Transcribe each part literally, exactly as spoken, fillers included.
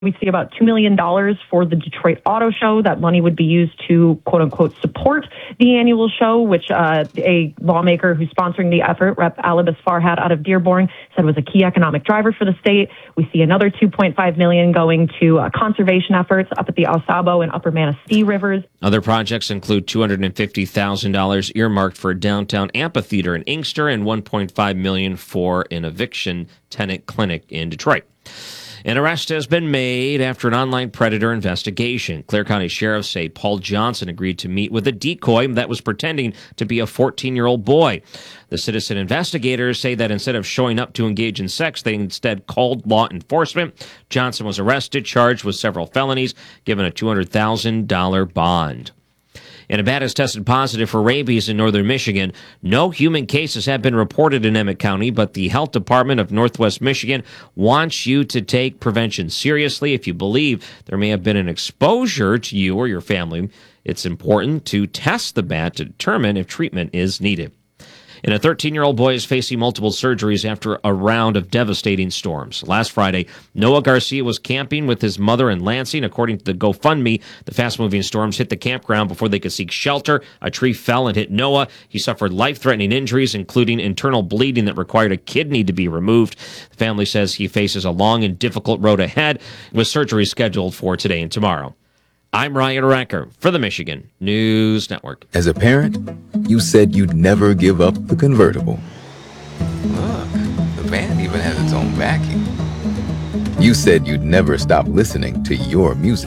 We see about two million dollars for the Detroit Auto Show. That money would be used to, quote unquote, support the annual show, which uh, a lawmaker who's sponsoring the effort, Representative Alibis Farhat out of Dearborn, said was a key economic driver for the state. We see another two point five million dollars going to uh, conservation efforts up at the Osabo and Upper Manistee rivers. Other projects include two hundred fifty thousand dollars earmarked for a downtown amphitheater in Inkster and one point five million dollars for an eviction tenant clinic in Detroit. An arrest has been made after an online predator investigation. Clare County sheriffs say Paul Johnson agreed to meet with a decoy that was pretending to be a fourteen-year-old boy. The citizen investigators say that instead of showing up to engage in sex, they instead called law enforcement. Johnson was arrested, charged with several felonies, given a two hundred thousand dollars bond. And a bat has tested positive for rabies in northern Michigan. No human cases have been reported in Emmett County, but the Health Department of Northwest Michigan wants you to take prevention seriously. If you believe there may have been an exposure to you or your family, it's important to test the bat to determine if treatment is needed. And a thirteen-year-old boy is facing multiple surgeries after a round of devastating storms. Last Friday, Noah Garcia was camping with his mother in Lansing. According to the GoFundMe, the fast-moving storms hit the campground before they could seek shelter. A tree fell and hit Noah. He suffered life-threatening injuries, including internal bleeding that required a kidney to be removed. The family says he faces a long and difficult road ahead, with surgery scheduled for today and tomorrow. I'm Ryan Recker for the Michigan News Network. As a parent, you said you'd never give up the convertible. Look, the van even has its own vacuum. You said you'd never stop listening to your music.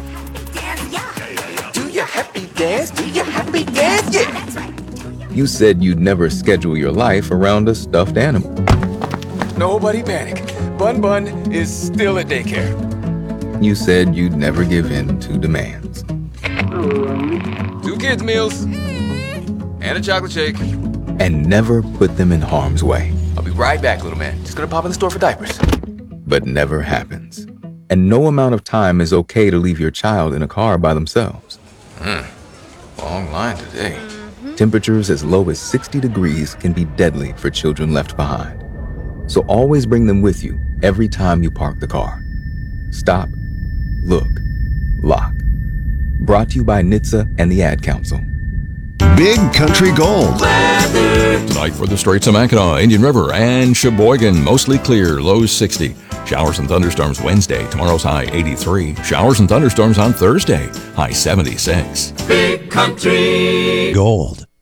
Do your happy dance, do your happy dance, yeah. You said you'd never schedule your life around a stuffed animal. Nobody panic. Bun Bun is still at daycare. You said you'd never give in to demands. Two kids' meals and a chocolate shake. And never put them in harm's way. I'll be right back, little man. Just gonna pop in the store for diapers. But never happens. And no amount of time is okay to leave your child in a car by themselves. Hmm. Long line today. Temperatures as low as sixty degrees can be deadly for children left behind. So always bring them with you every time you park the car. Stop, look, lock. Brought to you by N H T S A and the Ad Council. Big Country Gold. Weather. Tonight for the Straits of Mackinac, Indian River, and Sheboygan. Mostly clear, lows sixty. Showers and thunderstorms Wednesday. Tomorrow's high eighty-three. Showers and thunderstorms on Thursday. High seventy-six. Big Country Gold.